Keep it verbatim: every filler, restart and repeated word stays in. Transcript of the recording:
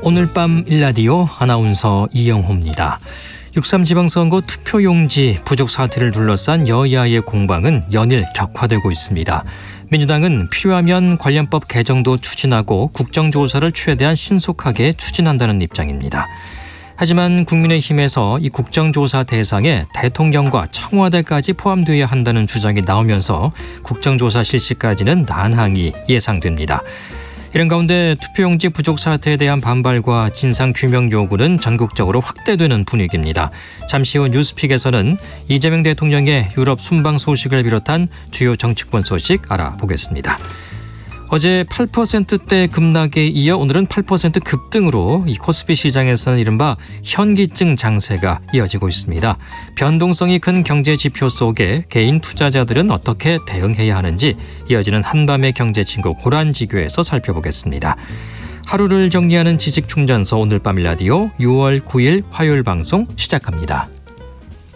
오늘 밤 일라디오 아나운서 이영호입니다. 육삼 지방선거 투표용지 부족 사태를 둘러싼 여야의 공방은 연일 격화되고 있습니다. 민주당은 필요하면 관련법 개정도 추진하고 국정조사를 최대한 신속하게 추진한다는 입장입니다. 하지만 국민의힘에서 이 국정조사 대상에 대통령과 청와대까지 포함되어야 한다는 주장이 나오면서 국정조사 실시까지는 난항이 예상됩니다. 이런 가운데 투표용지 부족 사태에 대한 반발과 진상규명 요구는 전국적으로 확대되는 분위기입니다. 잠시 후 뉴스픽에서는 이재명 대통령의 유럽 순방 소식을 비롯한 주요 정치권 소식 알아보겠습니다. 어제 팔 퍼센트대 급락에 이어 오늘은 팔 퍼센트 급등으로 이 코스피 시장에서는 이른바 현기증 장세가 이어지고 있습니다. 변동성이 큰 경제 지표 속에 개인 투자자들은 어떻게 대응해야 하는지 이어지는 한밤의 경제친구 고란지교에서 살펴보겠습니다. 하루를 정리하는 지식충전서 오늘 밤 라디오 유월 구일 화요일 방송 시작합니다.